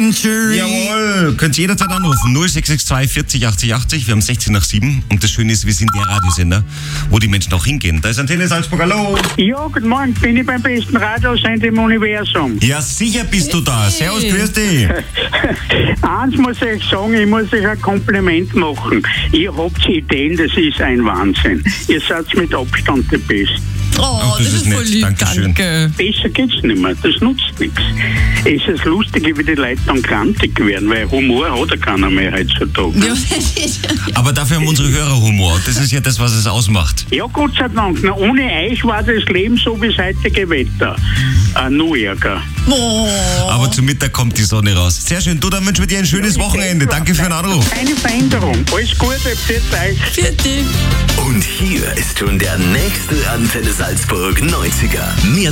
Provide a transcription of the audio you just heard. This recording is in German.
Century. Jawohl, könnt ihr jederzeit anrufen. 0662 40 80 80. Wir haben 16 nach 7. Und das Schöne ist, wir sind der Radiosender, wo die Menschen auch hingehen. Da ist Antenne Salzburg, hallo. Ja, guten Morgen, bin ich beim besten Radiosender im Universum. Ja, sicher bist du da. Servus, grüß dich. Eins muss ich sagen, ich muss euch ein Kompliment machen. Ihr habt Ideen, das ist ein Wahnsinn. Ihr seid mit Abstand die Besten. Oh, das ist voll nett. lieb, Dankeschön. danke. Besser geht's nicht mehr, das nutzt nichts. Es ist das Lustige, wie die Leute dann grantig werden, weil Humor hat ja keiner mehr heutzutage. Ja, Aber dafür haben unsere Hörer Humor. Das ist ja das, was es ausmacht. Ja, Gott sei Dank. Na, ohne euch war das Leben so wie das heutige Wetter. Nur Ärger. oh. Aber zum Mittag kommt die Sonne raus. Sehr schön. Du, dann wünschen wir dir ein schönes Wochenende. Danke für den Anruf. Keine Veränderung. Alles Gute, pfiat euch. Vierte. Und hier ist schon der nächste Antenne Salzburg 90er. Mehr